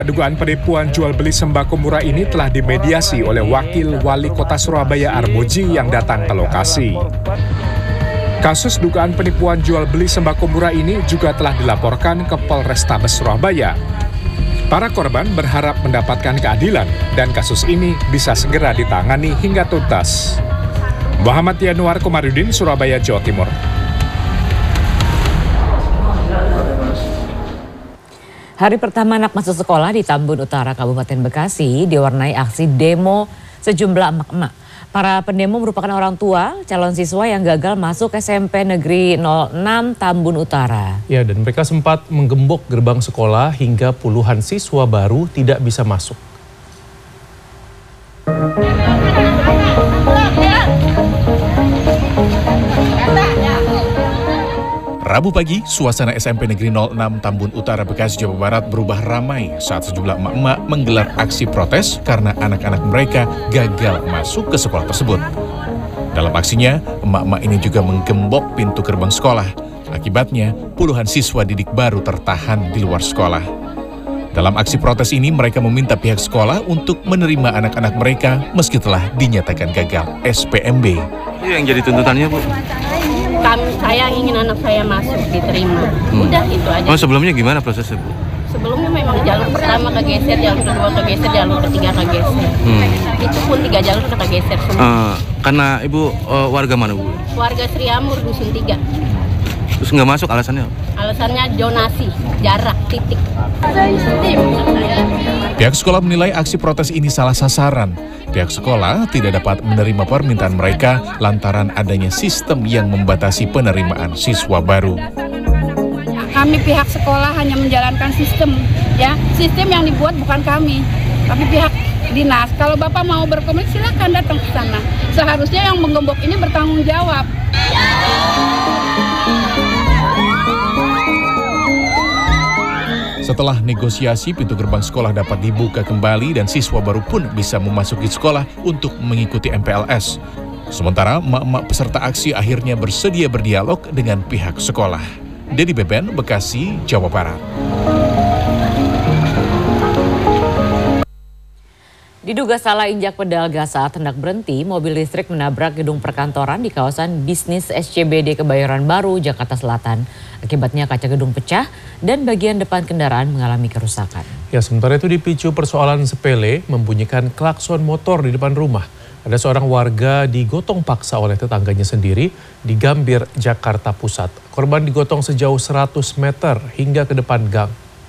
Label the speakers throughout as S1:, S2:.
S1: Dugaan penipuan jual beli sembako murah ini telah dimediasi oleh Wakil Wali Kota Surabaya Armuji yang datang ke lokasi. Kasus dugaan penipuan jual beli sembako murah ini juga telah dilaporkan ke Polrestabes Surabaya. Para korban berharap mendapatkan keadilan dan kasus ini bisa segera ditangani hingga tuntas. Muhammad Yanuar Komarudin, Surabaya, Jawa Timur.
S2: Hari pertama anak masuk sekolah di Tambun Utara, Kabupaten Bekasi diwarnai aksi demo sejumlah emak-emak. Para pendemo merupakan orang tua calon siswa yang gagal masuk SMP Negeri 06 Tambun Utara.
S3: Ya, dan mereka sempat menggembok gerbang sekolah hingga puluhan siswa baru tidak bisa masuk.
S4: Rabu pagi, suasana SMP Negeri 06 Tambun Utara Bekasi, Jawa Barat berubah ramai saat sejumlah emak-emak menggelar aksi protes karena anak-anak mereka gagal masuk ke sekolah tersebut. Dalam aksinya, emak-emak ini juga menggembok pintu gerbang sekolah. Akibatnya, puluhan siswa didik baru tertahan di luar sekolah. Dalam aksi protes ini, mereka meminta pihak sekolah untuk menerima anak-anak mereka meski telah dinyatakan gagal SPMB.
S5: Itu yang jadi tuntutannya, Bu?
S6: Saya ingin anak saya masuk, diterima. Udah itu aja.
S5: Oh, sebelumnya gimana prosesnya, Bu?
S6: Sebelumnya memang jalur pertama kegeser, jalur kedua kegeser, jalur ketiga kegeser. Itu pun 3 jalur udah kegeser semua.
S5: Karena Ibu warga mana, Bu?
S6: Warga Sriamur, Dusun 3.
S5: Terus nggak masuk alasannya?
S6: Alasannya zonasi, jarak, titik.
S4: Pihak sekolah menilai aksi protes ini salah sasaran. Pihak sekolah tidak dapat menerima permintaan mereka lantaran adanya sistem yang membatasi penerimaan siswa baru.
S7: Kami pihak sekolah hanya menjalankan sistem, ya. Sistem yang dibuat bukan kami, tapi pihak dinas. Kalau Bapak mau berkomunikasi silakan datang ke sana. Seharusnya yang menggembok ini bertanggung jawab.
S4: Setelah negosiasi, pintu gerbang sekolah dapat dibuka kembali dan siswa baru pun bisa memasuki sekolah untuk mengikuti MPLS. Sementara emak-emak peserta aksi akhirnya bersedia berdialog dengan pihak sekolah. Dedi Beben, Bekasi, Jawa Barat.
S2: Diduga salah injak pedal gas saat hendak berhenti, mobil listrik menabrak gedung perkantoran di kawasan bisnis SCBD Kebayoran Baru, Jakarta Selatan. Akibatnya kaca gedung pecah dan bagian depan kendaraan mengalami kerusakan.
S3: Ya, sementara itu dipicu persoalan sepele membunyikan klakson motor di depan rumah. Ada seorang warga digotong paksa oleh tetangganya sendiri di Gambir, Jakarta Pusat. Korban digotong sejauh 100 meter hingga ke depan gang.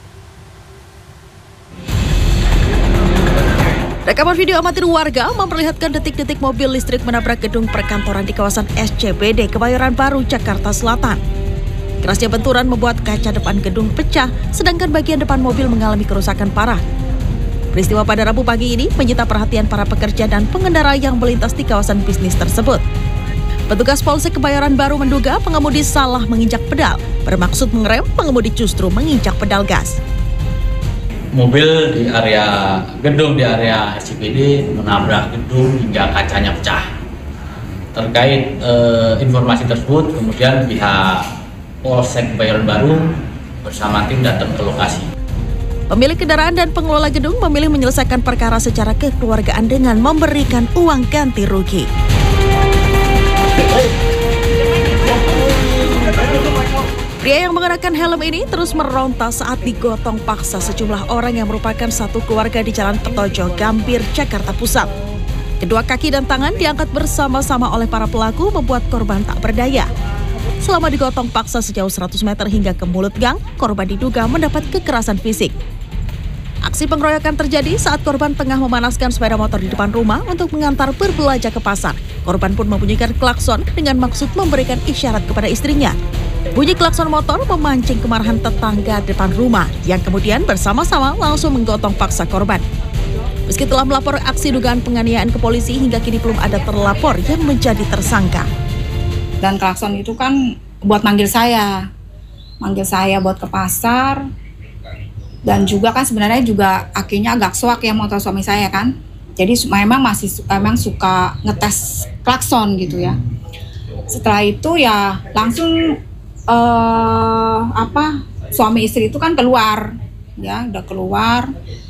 S8: Rekaman video amatir warga memperlihatkan detik-detik mobil listrik menabrak gedung perkantoran di kawasan SCBD Kebayoran Baru, Jakarta Selatan. Kerasnya benturan membuat kaca depan gedung pecah, sedangkan bagian depan mobil mengalami kerusakan parah. Peristiwa pada Rabu pagi ini menyita perhatian para pekerja dan pengendara yang melintas di kawasan bisnis tersebut. Petugas Polsek Kebayoran Baru menduga pengemudi salah menginjak pedal, bermaksud mengerem, pengemudi justru menginjak pedal gas.
S9: Mobil di area gedung di area SCBD menabrak gedung hingga kacanya pecah. Terkait informasi tersebut, kemudian pihak Polsek Kebayoran Baru bersama tim datang ke lokasi.
S8: Pemilik kendaraan dan pengelola gedung memilih menyelesaikan perkara secara kekeluargaan dengan memberikan uang ganti rugi. Pria yang mengenakan helm ini terus meronta saat digotong paksa sejumlah orang yang merupakan satu keluarga di Jalan Petojo, Gambir, Jakarta Pusat. Kedua kaki dan tangan diangkat bersama-sama oleh para pelaku membuat korban tak berdaya. Selama digotong paksa sejauh 100 meter hingga ke mulut gang, korban diduga mendapat kekerasan fisik. Aksi pengeroyokan terjadi saat korban tengah memanaskan sepeda motor di depan rumah untuk mengantar berbelanja ke pasar. Korban pun membunyikan klakson dengan maksud memberikan isyarat kepada istrinya. Bunyi klakson motor memancing kemarahan tetangga depan rumah yang kemudian bersama-sama langsung menggotong paksa korban. Meski telah melapor aksi dugaan penganiayaan ke polisi, hingga kini belum ada terlapor yang menjadi tersangka.
S7: Dan klakson itu kan buat manggil saya buat ke pasar. Dan juga kan sebenarnya juga akinya agak soak ya motor suami saya kan. Jadi memang suka ngetes klakson gitu ya. Setelah itu ya langsung suami istri itu kan keluar, ya udah keluar.